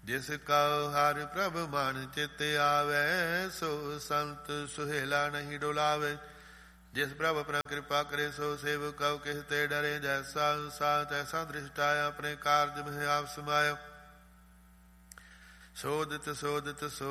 ਜਿਸ ਕਉ ਹਰਿ ਪ੍ਰਭ ਮਨ ਚਿਤ ਆਵੈ, ਸੋ ਸੰਤ ਸੁਹੇਲਾ ਨਹੀਂ ਡੁਲਾਵੇ। ਜਿਸ ਪ੍ਰਭ ਆਪਣਾ ਕਿਰਪਾ ਕਰੇ, ਸੋ ਸੇਵ ਕਉ ਕਿਸ ਤੇ ਡਰੇ। ਜੈਸਾ ਸਾ ਤੈਸਾ ਦ੍ਰਿਸ਼ਟਾਇਆ, ਆਪਣੇ ਕਾਰਜ ਮਹਿ ਆਪ ਸਮਾਇਆ। ਸੋਦਿਤ ਸੋਦਿਤ ਸੋ